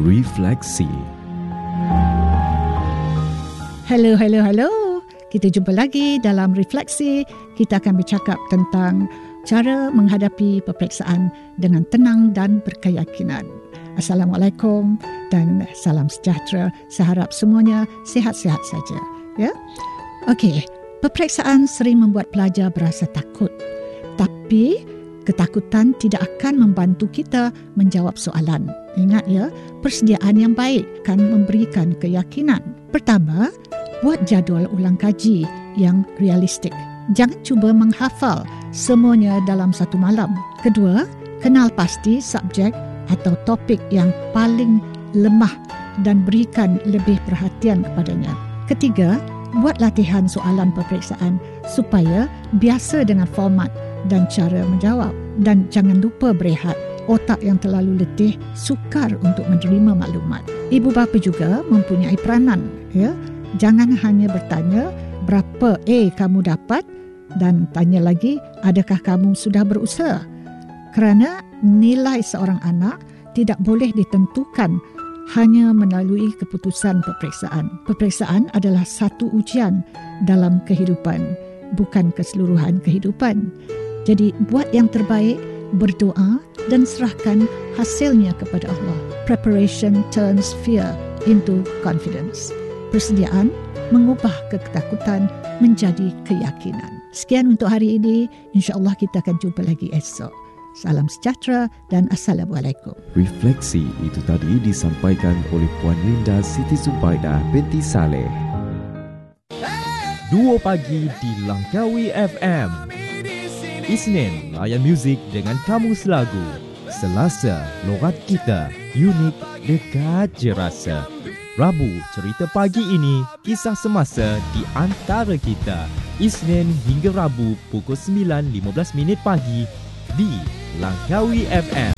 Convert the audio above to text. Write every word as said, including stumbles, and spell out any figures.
Refleksi. Hello, hello, hello. Kita jumpa lagi dalam Refleksi. Kita akan bercakap tentang cara menghadapi peperiksaan dengan tenang dan berkeyakinan. Assalamualaikum dan salam sejahtera. Saya harap semuanya sihat-sihat saja. Ya. Okey, peperiksaan sering membuat pelajar berasa takut. Tapi ketakutan tidak akan membantu kita menjawab soalan. Ingat ya, persediaan yang baik akan memberikan keyakinan. Pertama, buat jadual ulang kaji yang realistik. Jangan cuba menghafal semuanya dalam satu malam. Kedua, kenal pasti subjek atau topik yang paling lemah dan berikan lebih perhatian kepadanya. Ketiga, buat latihan soalan peperiksaan supaya biasa dengan format dan cara menjawab. Dan jangan lupa berehat. Otak yang terlalu letih sukar untuk menerima maklumat. Ibu bapa juga mempunyai peranan. Ya? Jangan hanya bertanya berapa A kamu dapat dan tanya lagi adakah kamu sudah berusaha. Kerana nilai seorang anak tidak boleh ditentukan hanya melalui keputusan peperiksaan. Peperiksaan adalah satu ujian dalam kehidupan, bukan keseluruhan kehidupan. Jadi buat yang terbaik, berdoa dan serahkan hasilnya kepada Allah. Preparation turns fear into confidence. Persediaan mengubah ketakutan menjadi keyakinan. Sekian untuk hari ini. InsyaAllah kita akan jumpa lagi esok. Salam sejahtera dan Assalamualaikum. Refleksi itu tadi disampaikan oleh Puan Linda Siti Zubaida binti Saleh. Duo Pagi di Langkawi F M. Isnin, layan muzik dengan kamus lagu. Selasa, logat kita, unik, dekat je rasa. Rabu, cerita pagi ini, kisah semasa di antara kita. Isnin hingga Rabu, pukul sembilan lima belas minit pagi di Langkawi F M.